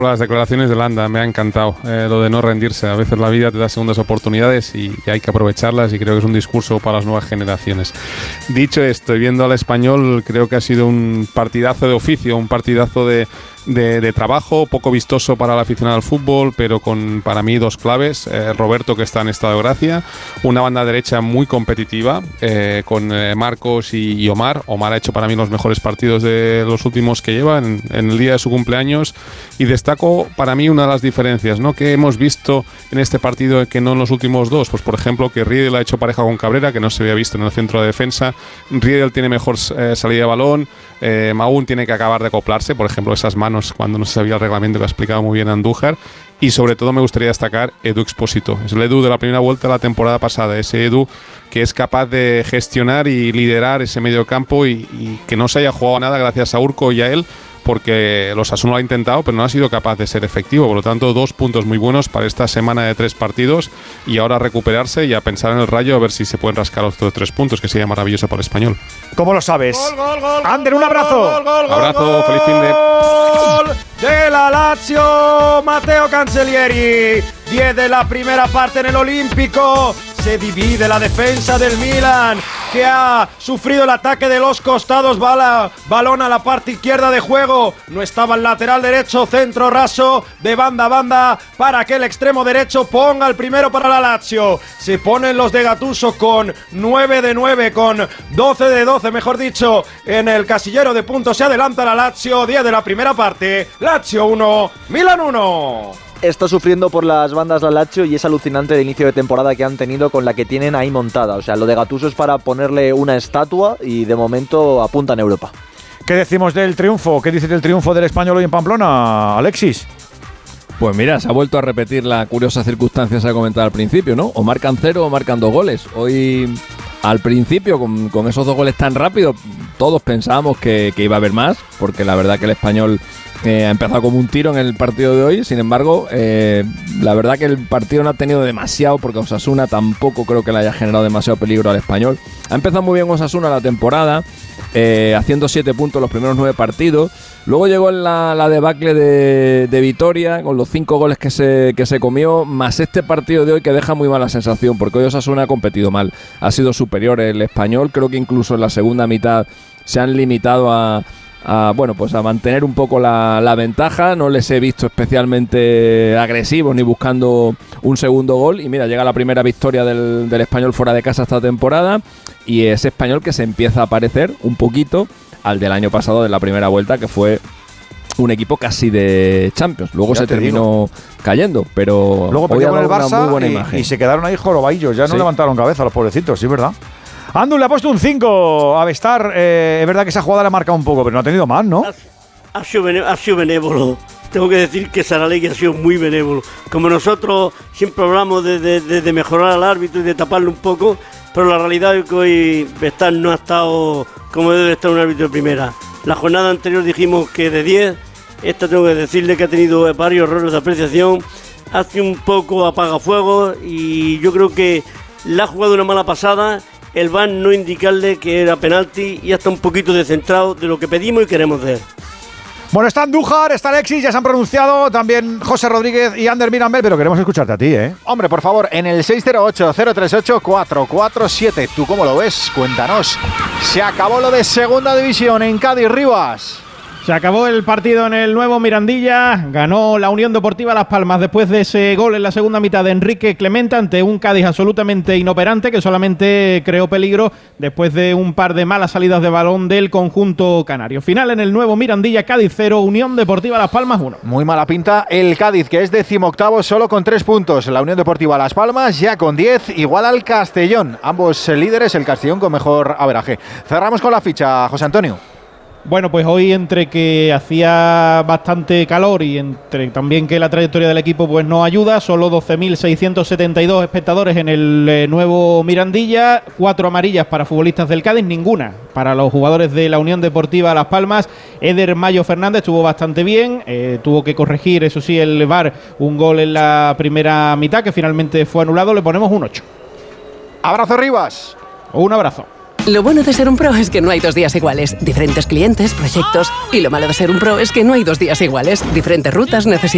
Las declaraciones de Landa me ha encantado, lo de no rendirse. A veces la vida te da segundas oportunidades y hay que aprovecharlas, y creo que es un discurso para las nuevas generaciones. Dicho esto, viendo al Español, creo que ha sido un partidazo de oficio, un partidazo de trabajo, poco vistoso para el aficionado al fútbol, pero con, para mí, dos claves. Roberto, que está en estado de gracia, una banda derecha muy competitiva, con Marcos y Omar. Omar ha hecho para mí los mejores partidos de los últimos que lleva en el día de su cumpleaños, y destaco para mí una de las diferencias, ¿no?, que hemos visto en este partido que no en los últimos dos. Pues por ejemplo, que Riedel ha hecho pareja con Cabrera, que no se había visto en el centro de defensa. Riedel tiene mejor salida de balón, Maún tiene que acabar de acoplarse, por ejemplo, esas manos cuando no se sabía el reglamento, que ha explicado muy bien Andújar. Y sobre todo me gustaría destacar Edu Expósito. Es el Edu de la primera vuelta de la temporada pasada, ese Edu que es capaz de gestionar y liderar ese medio campo, y que no se haya jugado nada gracias a Urco y a él, porque los Osasuna lo ha intentado, pero no ha sido capaz de ser efectivo. Por lo tanto, 2 puntos muy buenos para esta semana de 3 partidos, y ahora recuperarse y a pensar en el Rayo, a ver si se pueden rascar los 3 puntos, que sería maravilloso para el Español. ¿Cómo lo sabes? Gol, Ander, un abrazo. Abrazo, feliz fin de... Gol de la Lazio, Matteo Cancellieri. 10 de la primera parte en el Olímpico. Se divide la defensa del Milan, que ha sufrido el ataque de los costados. Balón a la parte izquierda de juego. No estaba el lateral derecho. Centro raso de banda a banda para que el extremo derecho ponga el primero para la Lazio. Se ponen los de Gattuso con 9 de 9, con 12 de 12, mejor dicho, en el casillero de puntos. Se adelanta la Lazio. 10 de la primera parte. Lazio 1, Milan 1. Está sufriendo por las bandas la Lazio, y es alucinante el inicio de temporada que han tenido con la que tienen ahí montada. O sea, lo de Gattuso es para ponerle una estatua, y de momento apunta en Europa. ¿Qué decimos del triunfo? ¿Qué dices del triunfo del Español hoy en Pamplona, Alexis? Pues mira, se ha vuelto a repetir la curiosa circunstancia que se ha comentado al principio, ¿no? O marcan 0 o marcan 2 goles. Hoy, al principio, con esos 2 goles tan rápido, todos pensábamos que iba a haber más, porque la verdad que el Español ha empezado como un tiro en el partido de hoy. Sin embargo, la verdad que el partido no ha tenido demasiado, porque Osasuna tampoco creo que le haya generado demasiado peligro al Español. Ha empezado muy bien Osasuna la temporada, haciendo 7 puntos los primeros 9 partidos. Luego llegó la debacle de Vitoria, con los 5 goles que se comió, más este partido de hoy, que deja muy mala sensación, porque hoy Osasuna ha competido mal. Ha sido superior el Español. Creo que incluso en la segunda mitad se han limitado a mantener un poco la ventaja. No les he visto especialmente agresivos ni buscando un segundo gol, y mira, llega la primera victoria del Español fuera de casa esta temporada, y ese Español que se empieza a parecer un poquito al del año pasado de la primera vuelta, que fue un equipo casi de Champions. Luego se terminó cayendo, pero luego hoy ha con el dado una muy buena Barça imagen. y se quedaron ahí jorobaillos, ya no Sí. levantaron cabeza los pobrecitos, sí, ¿verdad? Andu le ha puesto un 5 a Bestar. Es verdad que esa jugada le ha marcado un poco, pero no ha tenido más, ¿no? Ha sido benévolo. Tengo que decir que Saralegui ha sido muy benévolo. Como nosotros siempre hablamos de mejorar al árbitro y de taparlo un poco, pero la realidad es que hoy Bestar no ha estado como debe estar un árbitro de primera. La jornada anterior dijimos que de 10, esta tengo que decirle que ha tenido varios errores de apreciación, hace un poco apagafuegos, y yo creo que le ha jugado una mala pasada. El VAR no indicarle que era penalti, y hasta un poquito descentrado de lo que pedimos y queremos de él. Bueno, está Andújar, está Alexis, ya se han pronunciado, también José Rodríguez y Ander Mirambel, pero queremos escucharte a ti, ¿eh? Hombre, por favor, en el 608-038-447. ¿Tú cómo lo ves? Cuéntanos. Se acabó lo de segunda división en Cádiz, Rivas. Se acabó el partido en el nuevo Mirandilla, ganó la Unión Deportiva Las Palmas después de ese gol en la segunda mitad de Enrique Clemente ante un Cádiz absolutamente inoperante que solamente creó peligro después de un par de malas salidas de balón del conjunto canario. Final en el nuevo Mirandilla, Cádiz 0, Unión Deportiva Las Palmas 1. Muy mala pinta el Cádiz, que es 18º solo con 3 puntos. La Unión Deportiva Las Palmas ya con 10, igual al Castellón. Ambos líderes, el Castellón con mejor averaje. Cerramos con la ficha, José Antonio. Bueno, pues hoy, entre que hacía bastante calor y entre también que la trayectoria del equipo pues no ayuda, solo 12.672 espectadores en el nuevo Mirandilla, 4 amarillas para futbolistas del Cádiz, ninguna para los jugadores de la Unión Deportiva Las Palmas. Eder Mayo Fernández estuvo bastante bien, tuvo que corregir, eso sí, el VAR, un gol en la primera mitad que finalmente fue anulado. Le ponemos un 8. Abrazo, Rivas. Un abrazo. Lo bueno de ser un pro es que no hay 2 días iguales. Diferentes clientes, proyectos. Y lo malo de ser un pro es que no hay 2 días iguales. Diferentes rutas, necesidades.